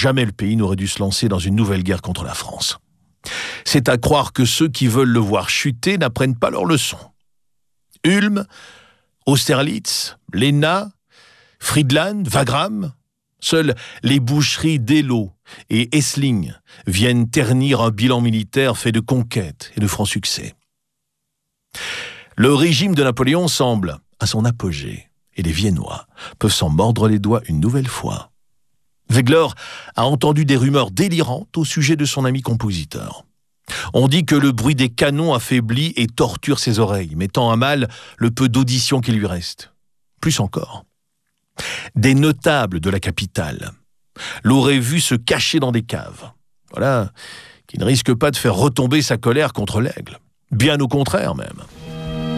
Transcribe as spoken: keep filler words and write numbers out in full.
jamais le pays n'aurait dû se lancer dans une nouvelle guerre contre la France. C'est à croire que ceux qui veulent le voir chuter n'apprennent pas leurs leçons. Ulm, Austerlitz, Léna, Friedland, Wagram, seules les boucheries d'Eylau et Essling viennent ternir un bilan militaire fait de conquêtes et de francs succès. Le régime de Napoléon semble à son apogée et les Viennois peuvent s'en mordre les doigts une nouvelle fois. Wegeler a entendu des rumeurs délirantes au sujet de son ami compositeur. On dit que le bruit des canons affaiblit et torture ses oreilles, mettant à mal le peu d'audition qui lui reste. Plus encore, des notables de la capitale l'auraient vu se cacher dans des caves. Voilà, qui ne risque pas de faire retomber sa colère contre l'aigle. Bien au contraire même.